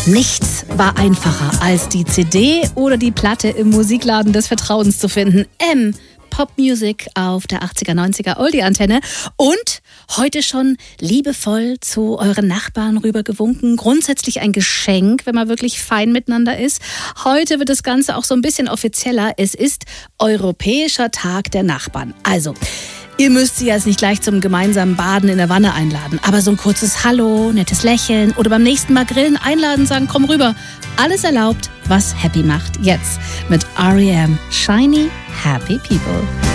Nichts war einfacher, als die CD oder die Platte im Musikladen des Vertrauens zu finden. Popmusik auf der 80er, 90er Oldie-Antenne. Und heute schon liebevoll zu euren Nachbarn rübergewunken. Grundsätzlich ein Geschenk, wenn man wirklich fein miteinander ist. Heute wird das Ganze auch so ein bisschen offizieller. Es ist Europäischer Tag der Nachbarn. Also, ihr müsst sie jetzt nicht gleich zum gemeinsamen Baden in der Wanne einladen. Aber so ein kurzes Hallo, nettes Lächeln oder beim nächsten Mal grillen einladen, sagen, komm rüber. Alles erlaubt, was happy macht. Jetzt mit R.E.M. Shiny Happy People.